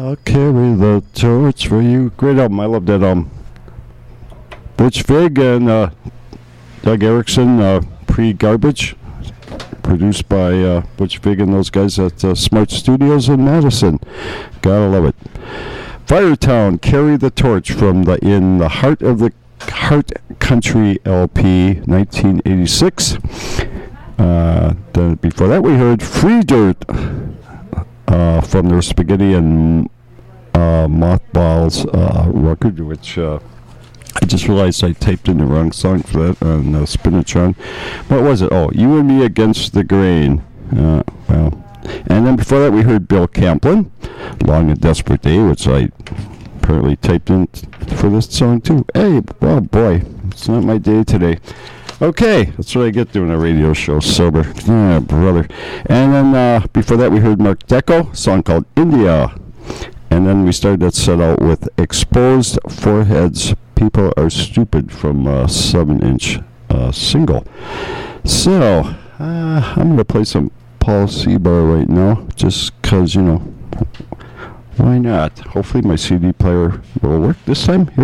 I'll carry the torch for you. Great album. I love that album. Butch Vig and Doug Erickson, Pre-Garbage. Produced by Butch Vig and those guys at Smart Studios in Madison. Gotta love it. Firetown, Carry the Torch from In the Heart of the Heart Country LP, 1986. Then before that we heard Free Dirt from their Spaghetti and Mothballs record, which I just realized I typed in the wrong song for that on Spinatron. What was it? Oh, You and Me Against the Grain. Well, and then before that we heard Bill Camplin, Long and Desperate Day, which I apparently typed in for this song too. Hey, well, boy, it's not my day today. Okay, that's what I get doing a radio show sober. Yeah, brother. And then before that we heard Mark Deco, a song called India. And then we started that set out with Exposed Foreheads, People Are Stupid from a 7-inch single. So, I'm going to play some Paul Seabar right now, just because, why not? Hopefully my CD player will work this time. Here